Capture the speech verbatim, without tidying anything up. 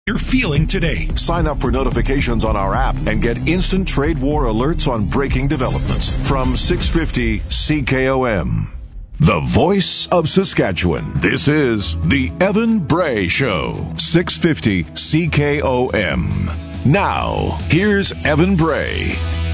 You're feeling today. Sign up for notifications on our app and get instant trade war alerts on breaking developments from six fifty C K O M. The voice of Saskatchewan. This is the Evan Bray Show. six fifty C K O M. Now, here's Evan Bray.